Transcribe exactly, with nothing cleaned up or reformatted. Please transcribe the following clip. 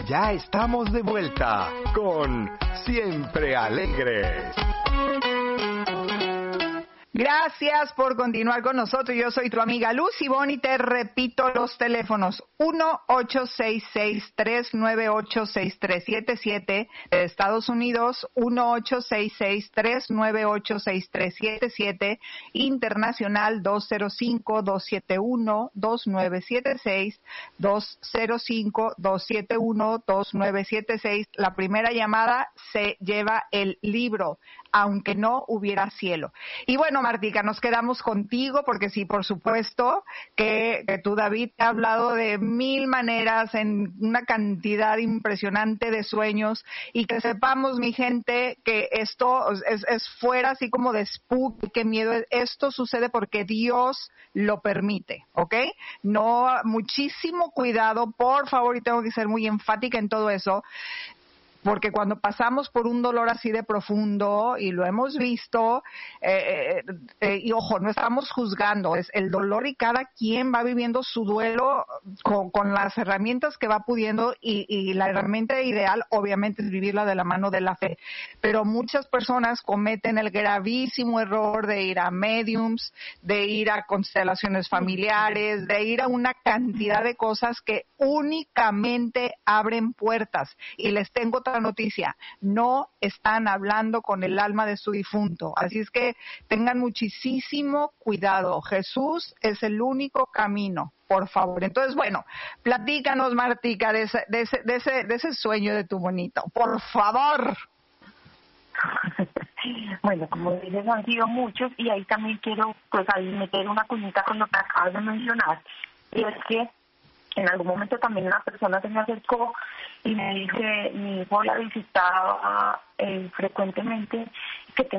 ya estamos de vuelta con Siempre Alegres. Gracias por continuar con nosotros. Yo soy tu amiga Lucy Bon y te repito los teléfonos uno ocho seis seis, tres nueve ocho, seis tres siete siete de Estados Unidos, uno ocho seis seis, tres nueve ocho, seis tres siete siete, internacional dos cero cinco, dos siete uno, dos nueve siete seis, dos cero cinco, dos siete uno, dos nueve siete seis. La primera llamada se lleva el libro, aunque no hubiera cielo. Y bueno, Martica, nos quedamos contigo porque sí, por supuesto que, que tú, David, te ha hablado de mil maneras en una cantidad impresionante de sueños, y que sepamos, mi gente, que esto es, es fuera así como de spook, qué miedo. Esto sucede porque Dios lo permite, ¿ok? No, muchísimo cuidado, por favor, y tengo que ser muy enfática en todo eso. Porque cuando pasamos por un dolor así de profundo, y lo hemos visto, eh, eh, y ojo, no estamos juzgando, es el dolor y cada quien va viviendo su duelo con, con las herramientas que va pudiendo, y, y la herramienta ideal obviamente es vivirla de la mano de la fe. Pero muchas personas cometen el gravísimo error de ir a mediums, de ir a constelaciones familiares, de ir a una cantidad de cosas que únicamente abren puertas. Y les tengo otra noticia: no están hablando con el alma de su difunto. Así es que tengan muchísimo cuidado. Jesús es el único camino, por favor. Entonces, bueno, platícanos, Martica, de ese, de ese, de ese, de ese sueño de tu bonito, por favor. Bueno, como dices, han sido muchos, y ahí también quiero pues ahí meter una cuñita con lo que acabas de mencionar, y es que en algún momento también una persona se me acercó y me dice, mi hijo la visitaba eh, frecuentemente, que